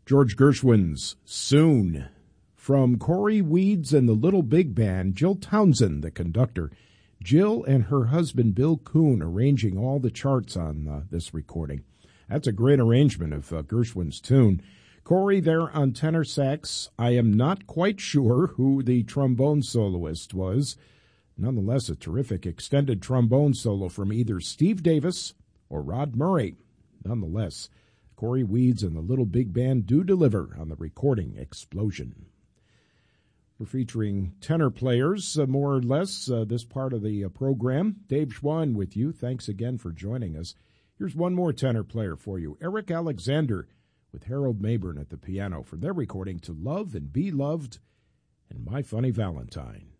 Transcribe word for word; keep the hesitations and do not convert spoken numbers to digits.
George Gershwin's Soon. From Corey Weeds and the Little Big Band, Jill Townsend, the conductor. Jill and her husband Bill Kuhn arranging all the charts on uh, this recording. That's a great arrangement of uh, Gershwin's tune. Corey there on tenor sax. I am not quite sure who the trombone soloist was. Nonetheless, a terrific extended trombone solo from either Steve Davis or Rod Murray. Nonetheless, Corey Weeds and the Little Big Band do deliver on the recording Explosion. We're featuring tenor players, uh, more or less, uh, this part of the uh, program. Dave Schwann with you. Thanks again for joining us. Here's one more tenor player for you, Eric Alexander, with Harold Mabern at the piano from their recording To Love and Be Loved and My Funny Valentine.